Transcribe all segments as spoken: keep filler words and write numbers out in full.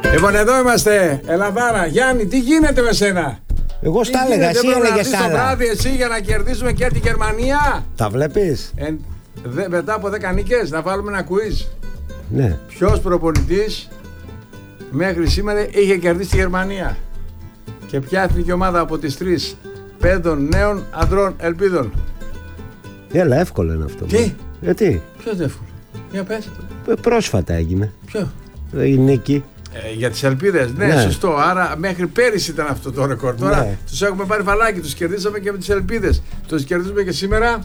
Λοιπόν, εδώ είμαστε. Ελαδάρα, Γιάννη, τι γίνεται με σένα? Εγώ στα έλεγα, εσύ έλεγες άλλα. Το βράδυ εσύ για να κερδίσουμε και τη Γερμανία. Τα βλέπεις? Ε, δε, μετά από δέκα νίκες να βάλουμε ένα quiz. Ναι. Ποιος προπονητής μέχρι σήμερα είχε κερδίσει τη Γερμανία? Και ποια εθνική ομάδα από τις τρεις πέντων νέων αντρών ελπίδων? Έλα, εύκολο είναι αυτό. Τι? Γιατί? Ποιος εύκολο? Για πες. Πρόσφατα έγινε. Ποιο? Η νίκη. Ε, για τις ελπίδες, ναι, ναι, σωστό. Άρα μέχρι πέρυσι ήταν αυτό το ρεκόρ. Τώρα ναι. Τους έχουμε πάρει φαλάκι, τους κερδίσαμε και με τις ελπίδες. Τους κερδίζουμε και σήμερα.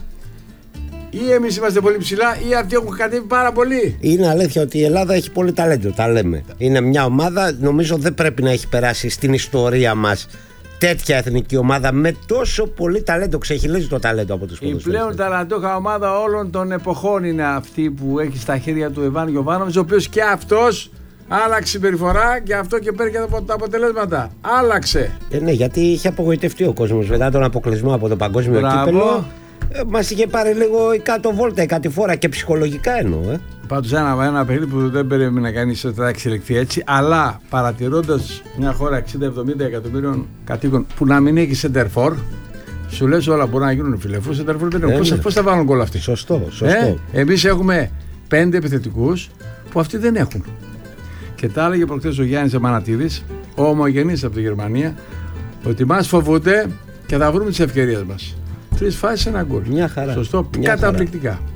Ή εμείς είμαστε πολύ ψηλά, ή αυτοί έχουν κατέβει πάρα πολύ. Είναι αλήθεια ότι η Ελλάδα έχει πολύ ταλέντο, τα λέμε. Είναι μια ομάδα, νομίζω δεν πρέπει να έχει περάσει στην ιστορία μας τέτοια εθνική ομάδα με τόσο πολύ ταλέντο. Ξεχυλίζει το ταλέντο από τους ποδοσφαιριστές. Η πλέον ταλαντούχα ομάδα όλων των εποχών είναι αυτή που έχει στα χέρια του Ιβάν Γιοβάνοβιτς, ο οποίος και αυτός άλλαξε συμπεριφορά και αυτό και παίρνει και τα αποτελέσματα. Άλλαξε. Ε, ναι, γιατί είχε απογοητευτεί ο κόσμος μετά τον αποκλεισμό από το παγκόσμιο κύπελλο. Ε, μας είχε πάρει λίγο η κάτω βόλτα, η κατηφόρα και ψυχολογικά εννοώ. Ε. Πάντως ένα, ένα παιχνίδι που δεν πρέπει να κάνει ότι θα εξελιχθεί έτσι, αλλά παρατηρώντας μια χώρα εξήντα εβδομήντα εκατομμύριων κατοίκων που να μην έχει σεντερφόρ, σου λες όλα μπορούν να γίνουν φιλεφούς, σεντερφόρ δεν είναι. Πώς, πώς θα βάλουν γκολ αυτοί? Σωστό, σωστό. Ε, εμείς έχουμε πέντε επιθετικούς που αυτοί δεν έχουν. Και τα έλεγε προχθές ο Γιάννης Αμανατίδης, ο ομογενής από τη Γερμανία, ότι μας φοβούνται και θα βρούμε τις ευκαιρίες μας. Τρεις φάσεις, ένα γκολ. Μια χαρά. Σωστό, Μια καταπληκτικά. Χαρά.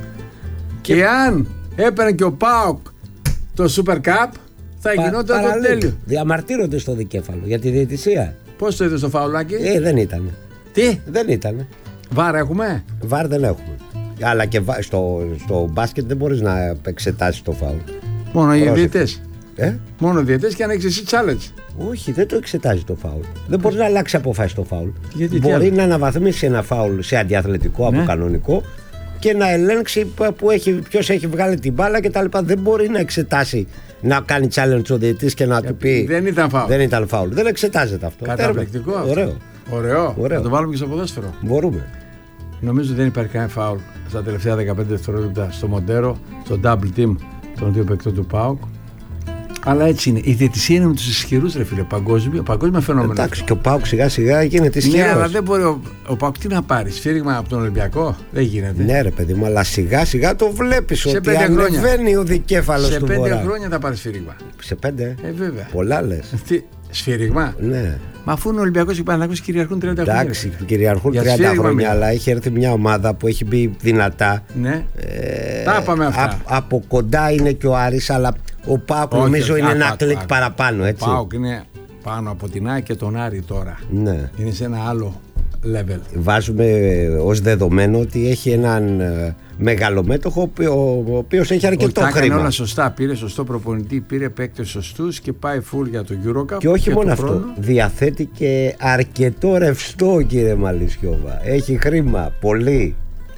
Και, και αν έπαιρνε και ο ΠΑΟΚ το Super Cup, θα Πα, γινόταν το τέλειο. Διαμαρτύρονται στο δικέφαλο για τη διαιτησία. Πώς το είδες στο φαουλάκι? Ε, δεν ήταν. Τι? Δεν ήταν. Βάρ έχουμε? Βάρ δεν έχουμε. Αλλά και στο, στο μπάσκετ δεν μπορείς να εξετάσεις το φάουλ. Μόνο οι διαιτητές. Ε? Μόνο οι διαιτητές και αν έχεις εσύ challenge. Όχι, δεν το εξετάζει το φάουλ. Δεν μπορεί να αλλάξει αποφάση το φάουλ. Γιατί, μπορεί να αναβαθμίσει ένα φάουλ σε αντιαθλητικό από ναι. κανονικό και να ελέγξει ποιος έχει βγάλει την μπάλα κτλ. Δεν μπορεί να εξετάσει, να κάνει challenge ο διαιτητής και να για, του πει δεν ήταν φάουλ. Δεν ήταν φάουλ. Δεν εξετάζεται αυτό. Καταπληκτικό αυτό. Ωραίο. Ωραίο. Ωραίο. Να το βάλουμε και στο ποδόσφαιρο. Μπορούμε. Νομίζω ότι δεν υπάρχει κανένα φάουλ στα τελευταία δεκαπέντε δευτερόλεπτα στο Μοντέρο, στο double team των δύο παικτών του ΠΑΟΚ. Αλλά έτσι είναι. Η διαιτησία είναι με τους ισχυρούς, ρε φίλε. Παγκόσμιο, παγκόσμιο φαινόμενο. Εντάξει, και ο ΠΑΟΚ σιγά σιγά γίνεται ισχυρός. Ναι, αλλά δεν μπορεί ο, ο ΠΑΟΚ τι να πάρει, σφύριγμα από τον Ολυμπιακό. Δεν γίνεται. Ναι, ρε παιδί μου, αλλά σιγά σιγά το βλέπεις ότι ανεβαίνει ο δικέφαλος του Βορρά. Σε πέντε χρόνια θα πάρει σφύριγμα. Σε πέντε. Ε, βέβαια. Πολλά λες. Τι, σφύριγμα. Ναι. Μα αφού είναι ο Ολυμπιακός και οι Παναθηναϊκός κυριαρχούν τριάντα χρόνια. Εντάξει, κυριαρχούν τριάντα χρόνια, αλλά έχει έρθει μια ομάδα που έχει μπει δυνατά. Ναι. Ε, Τα είπαμε αυτά. Α, από κοντά είναι και ο Άρης, αλλά ο ΠΑΟΚ νομίζω είναι ένα κλικ παραπάνω, έτσι. Ο ΠΑΟΚ είναι πάνω από την ΑΕΚ και τον Άρη τώρα. Ναι. Είναι σε ένα άλλο level. Βάζουμε ως δεδομένο ότι έχει έναν μεγαλομέτωχο ο οποίος έχει αρκετό χρήμα. χρήμα. Όλα σωστά. Πήρε σωστό προπονητή, πήρε παίκτες σωστούς και πάει full για το EuroCup. Και όχι και μόνο αυτό. χρόνο. Διαθέτει και αρκετό ρευστό, κύριε Μαλισιώβα. Έχει χρήμα, πολύ.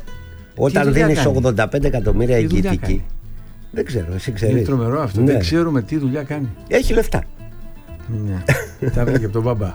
Όταν δίνεις ογδόντα πέντε εκατομμύρια εγγυητική. Δεν ξέρω, εσύ ξέρεις. Είναι τρομερό αυτό. Ναι. Δεν ξέρουμε τι δουλειά κάνει. Έχει λεφτά. Ναι. Τα βρήκε από τον μπαμπά.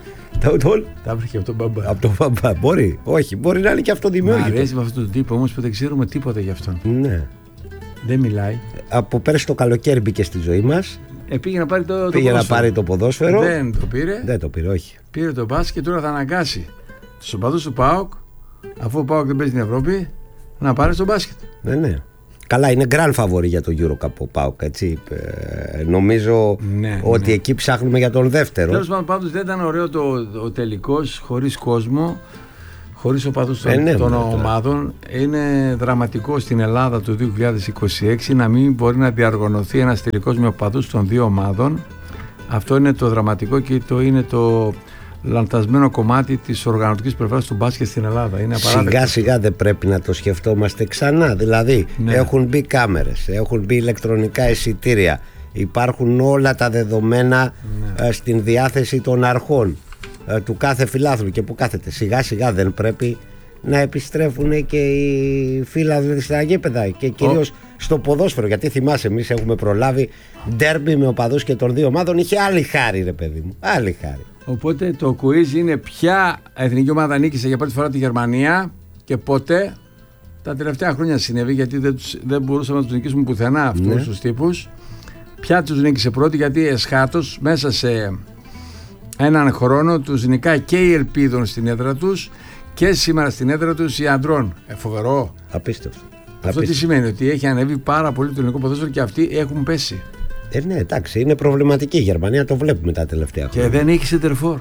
Τα βρήκε από τον μπαμπά. Από τον μπαμπά. Μπορεί. Όχι, μπορεί να είναι και αυτοδημιούργητο. Μ' αρέσει με αυτόν τον τύπο όμως που δεν ξέρουμε τίποτα για αυτόν. Ναι. Δεν μιλάει. Από πέρσι το καλοκαίρι μπήκε στη ζωή μας. Ε, πήγε να πάρει το, το πήγε να πάρει το ποδόσφαιρο. Δεν το πήρε. Δεν το πήρε, όχι. Πήρε το μπάσκετ και τώρα θα αναγκάσει τους οπαδούς του ΠΑΟΚ, αφού ο ΠΑΟΚ δεν παίζει στην Ευρώπη, να πάρει στο μπάσκετ. Ναι, ναι. Καλά, είναι grand favori για το EuroCup ο ΠΑΟΚ, έτσι. Ε, νομίζω ναι, ότι ναι. εκεί ψάχνουμε για τον δεύτερο. Τέλος πάντων, πάντως δεν ήταν ωραίο το, ο τελικός χωρίς κόσμο, χωρίς οπαδούς των, ε, ναι, των ναι, ομάδων. Είναι δραματικό στην Ελλάδα το δύο χιλιάδες είκοσι έξι να μην μπορεί να διαργωνωθεί ένας τελικός με οπαδούς των δύο ομάδων. Αυτό είναι το δραματικό και το είναι το λανθασμένο κομμάτι της οργανωτικής πλευράς του μπάσκετ στην Ελλάδα. Είναι σιγά σιγά δεν πρέπει να το σκεφτόμαστε ξανά. Δηλαδή ναι. έχουν μπει κάμερες, έχουν μπει ηλεκτρονικά εισιτήρια, υπάρχουν όλα τα δεδομένα ναι. στην διάθεση των αρχών του κάθε φιλάθλου και που κάθεται. Σιγά σιγά δεν πρέπει να επιστρέφουν και οι φίλαθλοι στα γήπεδα και κυρίως oh. στο ποδόσφαιρο, γιατί θυμάσαι εμείς έχουμε προλάβει ντέρμπι με οπαδούς και των δύο ομάδων, είχε άλλη χάρη ρε παιδί μου, άλλη χάρη. Οπότε το quiz είναι ποια εθνική ομάδα νίκησε για πρώτη φορά τη Γερμανία και πότε. Τα τελευταία χρόνια συνέβη, γιατί δεν, τους, δεν μπορούσαμε να τους νικήσουμε πουθενά αυτούς ναι. τους τύπους. Ποια τους νίκησε πρώτη, γιατί εσχάτως μέσα σε έναν χρόνο τους νικάει και η Ελπίδων στην έδρα τους και σήμερα στην έδρα τους η Αντρών. Ε, φοβερό. Απίστευτο. Αυτό Απίστευτο. τι σημαίνει? Ότι έχει ανέβει πάρα πολύ το ελληνικό ποδόσφαιρο και αυτοί έχουν πέσει. Ε, ναι, εντάξει, είναι προβληματική η Γερμανία, το βλέπουμε τα τελευταία χρόνια. Και δεν έχει σεντερφόρ.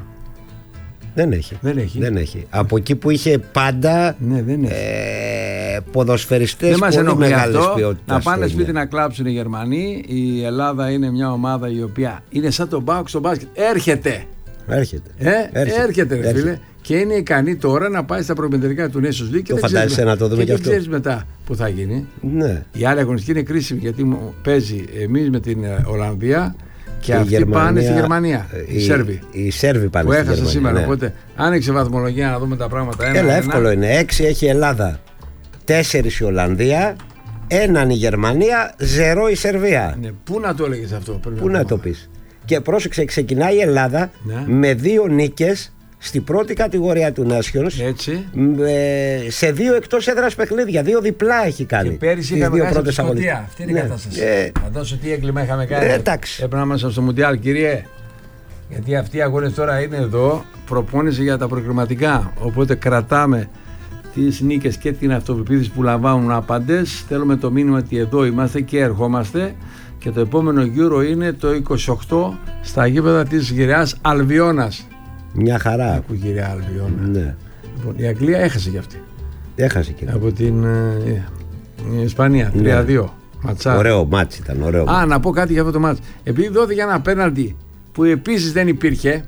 Δεν έχει. Δεν έχει. Δεν έχει. Από εκεί που είχε πάντα ναι, δεν έχει. Ε, ποδοσφαιριστές πολύ μεγάλες ποιότητες. Να πάνε σπίτι να κλάψουν οι Γερμανοί. Η Ελλάδα είναι μια ομάδα η οποία είναι σαν τον ΠΑΟΚ στο μπάσκετ. Έρχεται. Έρχεται. Ε, έρχεται, έρχεται, ρε έρχεται. φίλε. Και είναι ικανή τώρα να πάει στα προπεντερικά του Nations League. Το φαντάζεσαι να το δούμε και και αυτό. δεν ξέρεις μετά που θα γίνει. Ναι. Η άλλη αγωνιστική είναι κρίσιμη, γιατί παίζει εμείς με την Ολλανδία και, και αυτοί Γερμανία, πάνε στη Γερμανία. Οι, οι Σέρβοι. Οι Σέρβοι πάνε που στη έχασα Γερμανία. σήμερα. Ναι. Οπότε άνοιξε βαθμολογία να δούμε τα πράγματα. Ένα, Έλα, ένα. εύκολο είναι. Έξι έχει η Ελλάδα, τέσσερις η Ολλανδία, έναν η Γερμανία, ζερό η Σερβία. Ναι, πού να το έλεγες αυτό? Πού να το πεις? Και πρόσεξε, ξεκινάει η Ελλάδα ναι. με δύο νίκες στην πρώτη κατηγορία του Nations. Έτσι. Με, σε δύο εκτός έδρας παιχνίδια. Δύο διπλά έχει κάνει. Και πέρυσι είχαμε κάνει στη Σκωτία. Αυτή είναι η ναι. κατάσταση. Ε, Φαντάσου τι έγκλημα είχαμε κάνει. Ε, εντάξει. Έπρεπε να είμαστε στο Μουντιάλ, κύριε. Γιατί αυτοί οι αγώνες τώρα είναι εδώ. Προπόνηση για τα προκριματικά. Οπότε κρατάμε τις νίκες και την αυτοπεποίθηση που λαμβάνουν άπαντες. Θέλουμε το μήνυμα ότι εδώ είμαστε και ερχόμαστε. Και το επόμενο γύρο είναι το είκοσι οκτώ στα γήπεδα της γυραιάς Αλβιώνας. Μια χαρά. Ακού γυριά Αλβιώνα. Ναι. Λοιπόν, η Αγγλία έχασε κι αυτή. Έχασε και από την ε, η Ισπανία. Ναι. τρία δύο. Ματσά. Ωραίο μάτς ήταν. Ωραίο Α, μάτς. να πω κάτι για αυτό το μάτς. Επειδή δόθηκε ένα πέναλτι που επίσης δεν υπήρχε,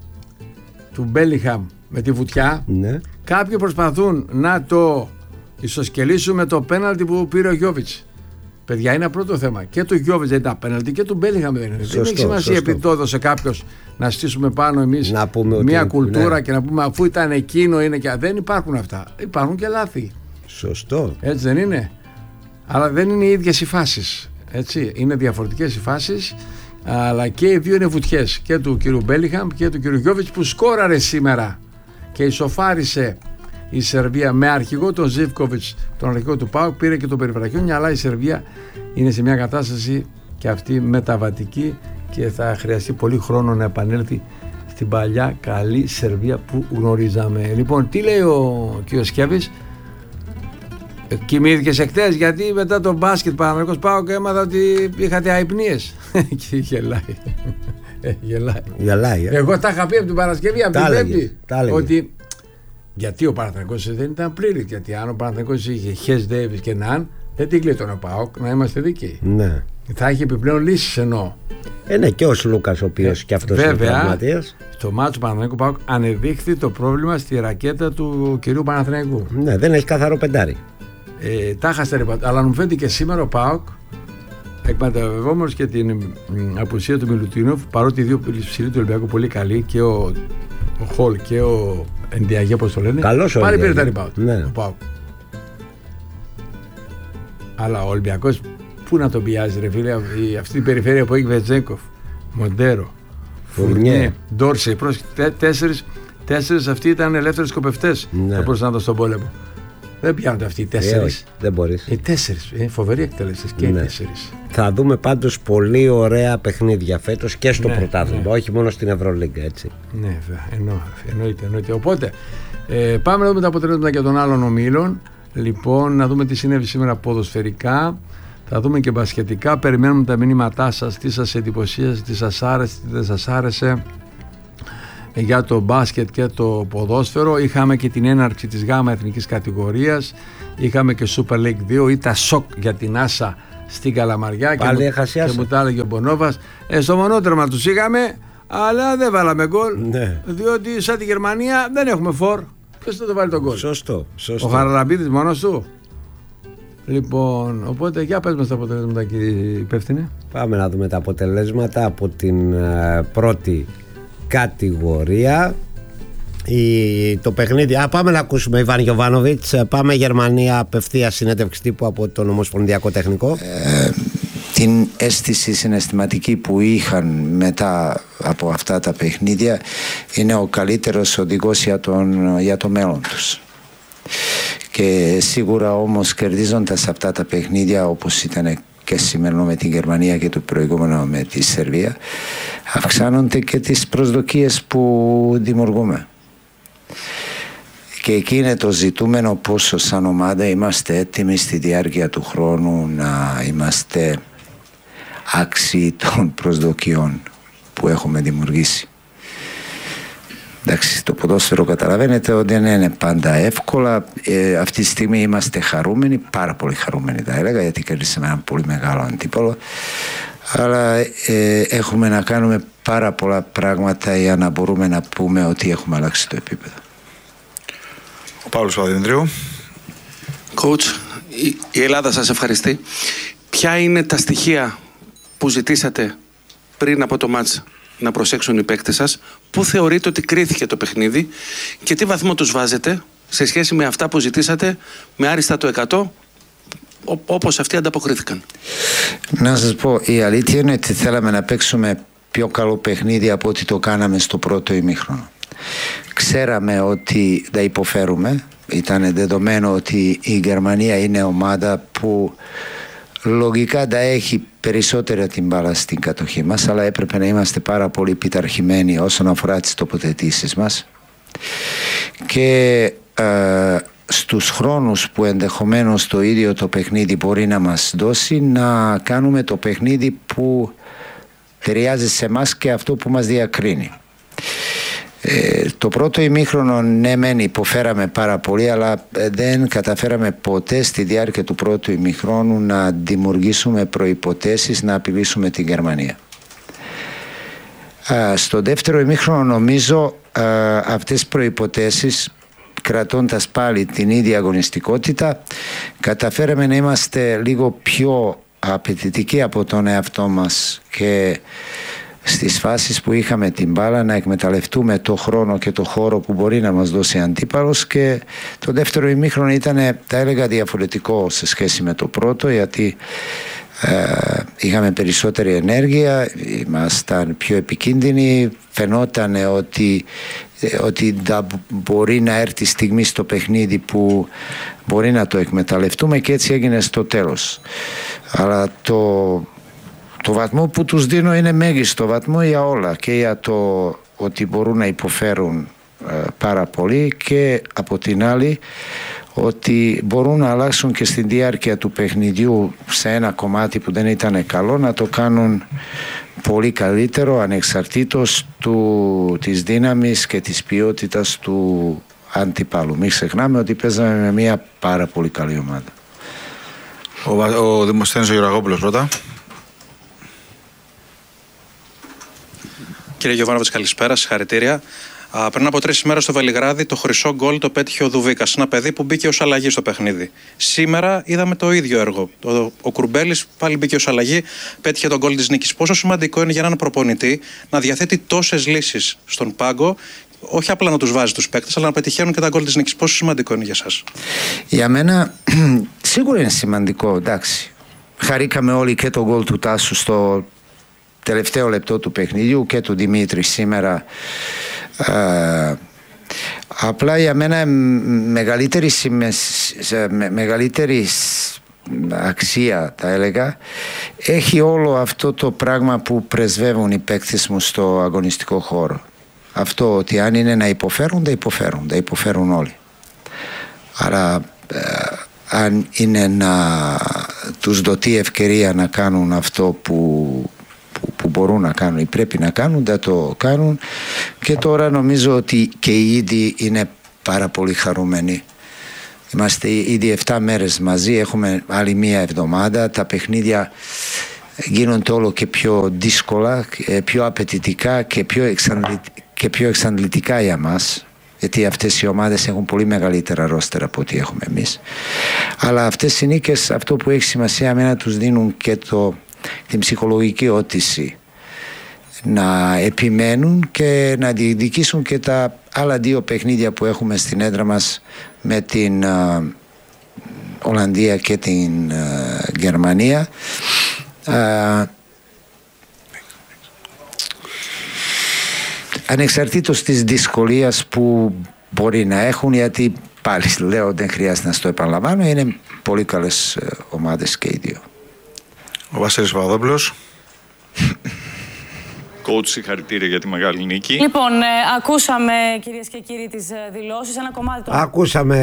του Μπέλιγχαμ με τη βουτιά, ναι. κάποιοι προσπαθούν να το ισοσκελίσουν με το πέναλτι που πήρε ο Γιώβιτς. Παιδιά, είναι πρώτο θέμα. Και του Γιώβιτς δεν ήταν πέναλτι και του Μπέλιγχαμ δεν είναι. Δεν έχει σημασία επειδή το έδωσε κάποιος να στήσουμε πάνω εμείς μια κουλτούρα ναι. και να πούμε αφού ήταν εκείνο είναι και. Δεν υπάρχουν αυτά. Υπάρχουν και λάθη. Σωστό. Έτσι δεν είναι? Αλλά δεν είναι οι ίδιες οι φάσεις. Έτσι. Είναι διαφορετικές οι φάσεις. Αλλά και οι δύο είναι βουτιές. Και του κ. Μπέλιγχαμ και του κ. Γιώβιτς που σκόραρε σήμερα και ισοφάρισε η Σερβία με αρχηγό τον Ζίβκοβιτς, τον αρχηγό του ΠΑΟΚ, πήρε και τον Περιφραχιόνι, αλλά η Σερβία είναι σε μια κατάσταση και αυτή μεταβατική και θα χρειαστεί πολύ χρόνο να επανέλθει στην παλιά καλή Σερβία που γνωρίζαμε. Λοιπόν, τι λέει ο κ. Σκέβης? Κοιμήθηκες εχθές? Γιατί μετά τον μπάσκετ Παναθηναϊκός ΠΑΟΚ έμαθα ότι είχατε αϊπνίες. Και γελάει. Ε, γελάει. Γελάει, ε. Εγώ τα είχα πει από την Παρασκευή, από την Πέμπτη, ότι γιατί ο Παναθηναϊκός δεν ήταν πλήρης. Γιατί αν ο Παναθηναϊκός είχε Χες Ντέιβις και Ναν, δεν την κλείτωνε ο ΠΑΟΚ, να είμαστε δίκαιοι. Ναι. Θα έχει επιπλέον λύσεις εννοώ. Ε, ναι, και ο Σλούκας ο οποίος ε, και αυτός είναι τραυματίας. Στο μάτσο του Παναθηναϊκού ΠΑΟΚ ανεδείχθη το πρόβλημα στη ρακέτα του κυρίου Παναθηναϊκού. Ναι, δεν έχει καθαρό πεντάρι. Ε, τα χαστερή, αλλά μου φαίνεται και σήμερα ο ΠΑΟΚ, εκμεταλλευόμενος και την απουσία του Μιλουτίνοφ, παρότι οι δύο ψηλοί του Ολυμπιακού πολύ καλοί, και ο, ο Χολ και ο Ενδιαγέ, όπως το λένε, καλώς πάλι πήρε τα rebound. Ναι. Ο ΠΑΟΚ. Αλλά ο Ολυμπιακός πού να τον πιάζει, ρε φίλε, αυτή την περιφέρεια που έχει Βετζέκοφ, Μοντέρο, Φουρνιέ, Ντόρσεϊ, τέσσερις, τέσσερις αυτοί ήταν ελεύθεροι σκοπευτές. Ναι. Θα μπορούσαν να δω στον πόλεμο. Δεν πιάνονται αυτοί οι τέσσερις. Ε, δεν μπορείς. Οι τέσσερις. Είναι φοβεροί εκτελέστες και ναι. οι τέσσερις. Θα δούμε πάντως πολύ ωραία παιχνίδια φέτος και στο ναι, πρωτάθλημα, ναι. όχι μόνο στην Ευρωλίγκα, έτσι. Ναι, εννο, εννοείται, εννοείται. Οπότε, ε, πάμε να δούμε τα αποτελέσματα και των άλλων ομίλων. Λοιπόν, να δούμε τι συνέβη σήμερα ποδοσφαιρικά. Θα δούμε και μπασκετικά. Περιμένουμε τα μηνύματά σας. Τι σας εντυπωσίασε, τι σας άρεσε, τι δεν σας άρεσε για το μπάσκετ και το ποδόσφαιρο. Είχαμε και την έναρξη της γάμα εθνικής κατηγορίας. Είχαμε και Super League δύο. Ήταν σοκ για την Άσα στην Καλαμαριά. Πάλι και, έχασε, μου, και μου τα έλεγε ο Μπονόβας. Ε, στο μονότερμα τους είχαμε, αλλά δεν βάλαμε γκολ. Ναι. Διότι σαν τη Γερμανία δεν έχουμε φορ. Ποιος θα το βάλει τον γκολ? Σωστό, σωστό. Ο Χαραλαμπίδης μόνος του. Λοιπόν, οπότε για πες μας τα αποτελέσματα, κύριε υπεύθυνε. Πάμε να δούμε τα αποτελέσματα από την uh, πρώτη κατηγορία. Η, το παιχνίδι. Α, πάμε να ακούσουμε Ιβάν Γιοβάνοβιτς. Πάμε Γερμανία, απευθείας συνέντευξη τύπου από τον Ομοσπονδιακό Τεχνικό. Ε, την αίσθηση συναισθηματική που είχαν μετά από αυτά τα παιχνίδια είναι ο καλύτερος οδηγός για, τον, για το μέλλον τους. Και σίγουρα όμως κερδίζοντας αυτά τα παιχνίδια, όπως ήταν και σημερινό με την Γερμανία και το προηγούμενο με τη Σερβία, αυξάνονται και τις προσδοκίες που δημιουργούμε. Και εκεί είναι το ζητούμενο πόσο σαν ομάδα είμαστε έτοιμοι στη διάρκεια του χρόνου να είμαστε άξιοι των προσδοκιών που έχουμε δημιουργήσει. Εντάξει, το ποδόσφαιρο καταλαβαίνετε ότι δεν είναι πάντα εύκολα. Ε, αυτή τη στιγμή είμαστε χαρούμενοι, πάρα πολύ χαρούμενοι θα έλεγα, γιατί κερδίσαμε ένα πολύ μεγάλο αντίπαλο. Αλλά ε, έχουμε να κάνουμε πάρα πολλά πράγματα για να μπορούμε να πούμε ότι έχουμε αλλάξει το επίπεδο. Ο Παύλος Παπαδημητρίου. Coach, η Ελλάδα σας ευχαριστεί. Ποια είναι τα στοιχεία που ζητήσατε πριν από το μάτς να προσέξουν οι παίκτες σας, πού θεωρείτε ότι κρίθηκε το παιχνίδι και τι βαθμό τους βάζετε σε σχέση με αυτά που ζητήσατε με άριστα το εκατό, όπως αυτοί ανταποκρίθηκαν? Να σας πω, η αλήθεια είναι ότι θέλαμε να παίξουμε πιο καλό παιχνίδι από ό,τι το κάναμε στο πρώτο ημίχρονο. Ξέραμε ότι θα υποφέρουμε, ήταν δεδομένο ότι η Γερμανία είναι ομάδα που λογικά θα έχει περισσότερα την μπάλα στην κατοχή μας, αλλά έπρεπε να είμαστε πάρα πολύ πειθαρχημένοι όσον αφορά τις τοποθετήσεις μας και ε, στους χρόνους που ενδεχομένως το ίδιο το παιχνίδι μπορεί να μας δώσει, να κάνουμε το παιχνίδι που ταιριάζει σε εμάς και αυτό που μας διακρίνει. Ε, το πρώτο ημίχρονο ναι μεν υποφέραμε πάρα πολύ, αλλά δεν καταφέραμε ποτέ στη διάρκεια του πρώτου ημίχρονου να δημιουργήσουμε προϋποθέσεις να απειλήσουμε την Γερμανία. Α, στο δεύτερο ημίχρονο νομίζω α, αυτές τις προϋποθέσεις, κρατώντας πάλι την ίδια αγωνιστικότητα, καταφέραμε να είμαστε λίγο πιο απαιτητικοί από τον εαυτό μας και στις φάσεις που είχαμε την μπάλα να εκμεταλλευτούμε το χρόνο και το χώρο που μπορεί να μας δώσει αντίπαλος. Και το δεύτερο ημίχρονο ήταν, θα έλεγα, διαφορετικό σε σχέση με το πρώτο, γιατί ε, είχαμε περισσότερη ενέργεια, ήμασταν πιο επικίνδυνοι, φαινόταν ότι, ότι θα μπορεί να έρθει στιγμή στο παιχνίδι που μπορεί να το εκμεταλλευτούμε, και έτσι έγινε στο τέλος. Αλλά το Το βαθμό που τους δίνω είναι μέγιστο βαθμό για όλα, και για το ότι μπορούν να υποφέρουν ε, πάρα πολύ, και από την άλλη ότι μπορούν να αλλάξουν και στη διάρκεια του παιχνιδιού σε ένα κομμάτι που δεν ήταν καλό, να το κάνουν πολύ καλύτερο ανεξαρτήτως του, της δύναμης και της ποιότητας του αντιπάλου. Μην ξεχνάμε ότι παίζαμε με μια πάρα πολύ καλή ομάδα. Ο, ο Δημοσθένης ο Γεωργόπουλος πρώτα. Κύριε Γιωβάνοβιτς, καλησπέρα, συγχαρητήρια. Α, πριν από τρεις ημέρες στο Βελιγράδι το χρυσό γκολ το πέτυχε ο Δουβίκας, ένα παιδί που μπήκε ως αλλαγή στο παιχνίδι. Σήμερα είδαμε το ίδιο έργο. Ο, ο Κουρμπέλης πάλι μπήκε ως αλλαγή, πέτυχε τον γκολ της νίκης. Πόσο σημαντικό είναι για έναν προπονητή να διαθέτει τόσες λύσεις στον πάγκο, όχι απλά να τους βάζει τους παίκτες, αλλά να πετυχαίνουν και τα γκολ της νίκης? Πόσο σημαντικό είναι για εσάς? Για μένα σίγουρα είναι σημαντικό, εντάξει. Χαρήκαμε όλοι και το γκολ του Τάσου στο τελευταίο λεπτό του παιχνιδιού και του Δημήτρη σήμερα. Ε, απλά για μένα μεγαλύτερη, με, μεγαλύτερη αξία, θα έλεγα, έχει όλο αυτό το πράγμα που πρεσβεύουν οι παίκτες μου στο αγωνιστικό χώρο. Αυτό ότι αν είναι να υποφέρουν, θα υποφέρουν, θα υποφέρουν όλοι. Άρα ε, αν είναι να τους δοθεί ευκαιρία να κάνουν αυτό που που μπορούν να κάνουν ή πρέπει να κάνουν, θα το κάνουν. Και τώρα νομίζω ότι και οι ίδιοι είναι πάρα πολύ χαρούμενοι. Είμαστε ήδη εφτά μέρες μαζί, έχουμε άλλη μία εβδομάδα, τα παιχνίδια γίνονται όλο και πιο δύσκολα, πιο απαιτητικά και πιο, εξαντλη... και πιο εξαντλητικά για μας, γιατί αυτές οι ομάδες έχουν πολύ μεγαλύτερα ρόστερα από ό,τι έχουμε εμείς. Αλλά αυτές οι νίκες, αυτό που έχει σημασία εμένα, τους δίνουν και το την ψυχολογική όθηση να επιμένουν και να διεκδικήσουν και τα άλλα δύο παιχνίδια που έχουμε στην έδρα μας με την uh, Ολλανδία και την uh, Γερμανία. Uh, ανεξαρτήτως της δυσκολίας που μπορεί να έχουν, γιατί πάλι λέω δεν χρειάζεται να στο επαναλαμβάνω, είναι πολύ καλές uh, ομάδες και οι δύο. Ο Βασίλης Παπαδόπουλος. Coach, συγχαρητήρια για τη μεγάλη νίκη. Λοιπόν, ε, ακούσαμε κυρίες και κύριοι τις δηλώσεις, ένα κομμάτι το... Ακούσαμε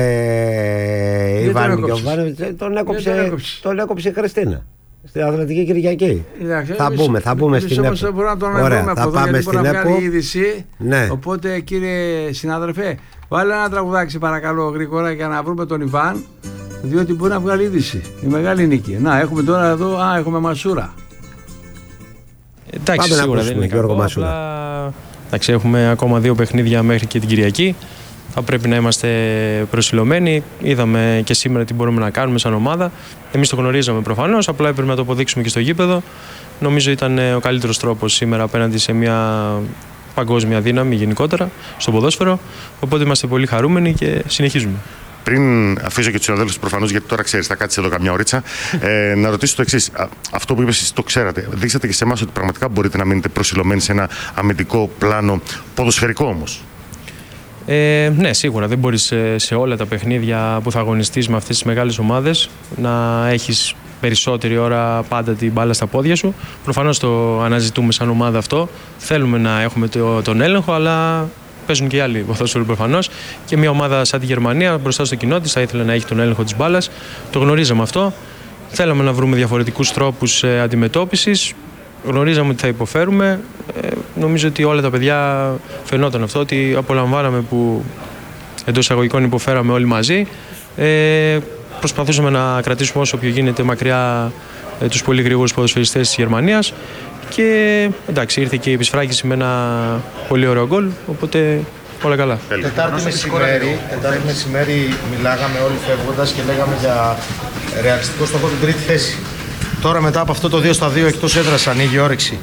Ιβάν Γιωβάνοβιτς, τον έκοψε, τον έκοψε η Χριστίνα στην Αθλητική Κυριακή. Ιδάξε, θα εμείς, μπούμε, θα μπούμε στην ΕΠΟ. Μπορούμε να τον Ωραία, βρούμε θα από πάμε εδώ, στην ΕΠΟ. Είδηση. Ναι. Οπότε κύριε συνάδελφε, βάλε ένα τραγουδάκι παρακαλώ γρήγορα για να βρούμε τον Ιβάν, διότι μπορεί να βγάλει είδηση. Η μεγάλη νίκη. Να, έχουμε τώρα εδώ, α, έχουμε Μασούρα. Εντάξει, πάμε σίγουρα δεν είναι κακό, απλά, εντάξει, έχουμε ακόμα δύο παιχνίδια μέχρι και την Κυριακή. Θα πρέπει να είμαστε προσιλωμένοι. Είδαμε και σήμερα τι μπορούμε να κάνουμε σαν ομάδα. Εμείς το γνωρίζαμε προφανώς, απλά έπρεπε να το αποδείξουμε και στο γήπεδο. Νομίζω ήταν ο καλύτερος τρόπος σήμερα απέναντι σε μια παγκόσμια δύναμη γενικότερα στο ποδόσφαιρο. Οπότε είμαστε πολύ χαρούμενοι και συνεχίζουμε. Πριν αφήσω και τους συναδέλφους προφανώς, γιατί τώρα ξέρεις, θα κάτσεις εδώ καμιά ωρίτσα, ε, να ρωτήσω το εξής. Αυτό που είπες, εσείς το ξέρατε. Δείξατε και σε εμάς ότι πραγματικά μπορείτε να μείνετε προσιλωμένοι σε ένα αμυντικό πλάνο, ποδοσφαιρικό όμως. Ε, ναι, σίγουρα. Δεν μπορείς σε, σε όλα τα παιχνίδια που θα αγωνιστείς με αυτές τις μεγάλες ομάδες να έχεις περισσότερη ώρα πάντα την μπάλα στα πόδια σου. Προφανώς το αναζητούμε σαν ομάδα αυτό. Θέλουμε να έχουμε το, τον έλεγχο, αλλά παίζουν και οι άλλοι ποδόσφαιρο προφανώς. Και μια ομάδα σαν τη Γερμανία μπροστά στο κοινό της θα ήθελε να έχει τον έλεγχο της μπάλας. Το γνωρίζαμε αυτό. Θέλαμε να βρούμε διαφορετικούς τρόπους ε, αντιμετώπισης. Γνωρίζαμε ότι θα υποφέρουμε. Ε, νομίζω ότι όλα τα παιδιά φαινόταν αυτό, ότι απολαμβάναμε που εντός εισαγωγικών υποφέραμε όλοι μαζί. Ε, προσπαθούσαμε να κρατήσουμε όσο πιο γίνεται μακριά ε, τους πολύ γρήγορους ποδοσφαιριστές της Γερμανίας. Και εντάξει, ήρθε και η επισφράγγιση με ένα πολύ ωραίο γκολ, οπότε όλα καλά. Τετάρτη μεσημέρι, τετάρτη μεσημέρι μιλάγαμε όλοι φεύγοντας και λέγαμε για ρεαλιστικό στόχο την τρίτη θέση. Τώρα μετά από αυτό το δύο στα δύο εκτός έδρας ανοίγει η όρεξη.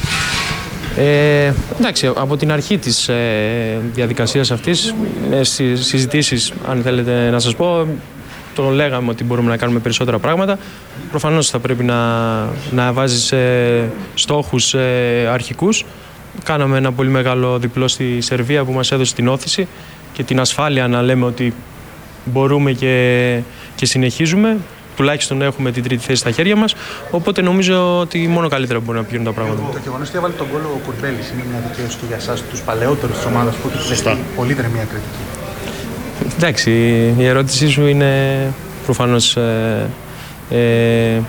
Ε, εντάξει, από την αρχή της ε, διαδικασίας αυτής, ε, στις συζητήσεις, αν θέλετε να σας πω, το λέγαμε ότι μπορούμε να κάνουμε περισσότερα πράγματα. Προφανώς θα πρέπει να, να βάζεις ε, στόχους ε, αρχικούς. Κάναμε ένα πολύ μεγάλο διπλό στη Σερβία που μας έδωσε την όθηση και την ασφάλεια να λέμε ότι μπορούμε και, και συνεχίζουμε. Τουλάχιστον έχουμε την τρίτη θέση στα χέρια μας. Οπότε νομίζω ότι μόνο καλύτερα μπορεί να πηγαίνουν τα πράγματα. Το γεγονός ότι έβαλε τον γκολ ο Κουρμπέλης είναι μια δικαίωση και για εσάς, τους παλαιότερους της ομάδας που έχει πλειστεί πολύ δρεμία κριτική. Εντάξει, η ερώτησή σου είναι προφανώς ε, ε,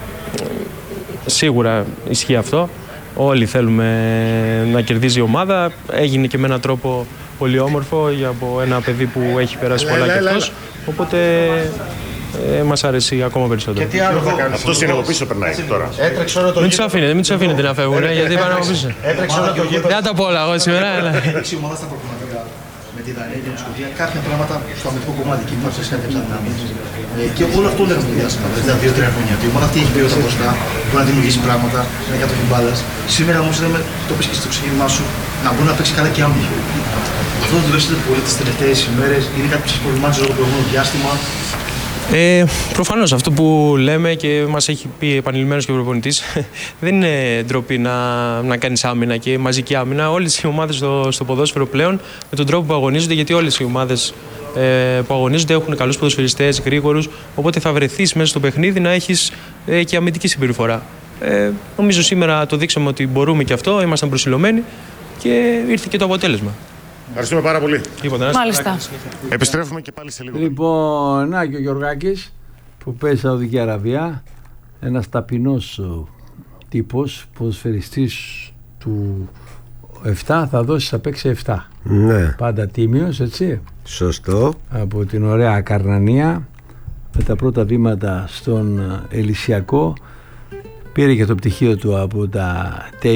σίγουρα ισχύει αυτό. Όλοι θέλουμε να κερδίζει η ομάδα. Έγινε και με έναν τρόπο πολύ όμορφο από ένα παιδί που έχει περάσει πολλά και αυτός. Οπότε ε, μας αρέσει ακόμα περισσότερο. Και τι άλλο θα κάνεις? Αυτό είναι από πίσω περνάει τώρα. Έτρεξε όλο το μην τους αφήνετε, μην τους αφήνετε να φεύγουν, γιατί πάνε από πίσω. Έτρεξε όλο το γήπεδο. Δεν τα πω όλα εγώ σήμερα. Έτρεξε η ομάδα στα προγραμματικά με τη Δανία και τη Σκωτία. Κάποια πράγματα στο αμυντικό κομμάτι εκεί που σας έδειξαν δυνάμεις. Και όλο αυτό λέγαμε στο διάστημα, δηλαδή δύο τρία χρόνια. Η ομάδα αυτή έχει πει όταν μπροστά, μπορεί να δημιουργήσει πράγματα, να είναι κάτω την μπάλα. Σήμερα όμως είδαμε, το πες και στο ξεκίνημά σου, να μπορεί να παίξει καλά και άμυνα. Αυτό το δουλέψετε πολύ τις τελευταίες ημέρες, είναι κάτι που σας προβλημάτισε όλο το προηγούμενο διάστημα. Ε, προφανώς αυτό που λέμε και μας έχει πει επανειλημμένος και ο προπονητής, δεν είναι ντροπή να, να κάνεις άμυνα και μαζική άμυνα. Όλες οι ομάδες στο, στο ποδόσφαιρο πλέον με τον τρόπο που αγωνίζονται, γιατί όλες οι ομάδες ε, που αγωνίζονται έχουν καλούς ποδοσφαιριστές, γρήγορους, οπότε θα βρεθείς μέσα στο παιχνίδι να έχεις ε, και αμυντική συμπεριφορά. Ε, νομίζω σήμερα το δείξαμε ότι μπορούμε και αυτό, ήμασταν προσιλωμένοι και ήρθε και το αποτέλεσμα. Ευχαριστούμε πάρα πολύ. Μάλιστα. Επιστρέφουμε και πάλι σε λίγο. Λοιπόν, να και ο Γιωργάκης που παίζει στη Σαουδική Αραβία, ένας ταπεινός τύπος, ποδοσφαιριστής του επτά, θα δώσει θα παίξει επτά. Ναι. Πάντα τίμιος, έτσι. Σωστό. Από την ωραία Καρνανία, με τα πρώτα βήματα στον Ελυσιακό, πήρε και το πτυχίο του από τα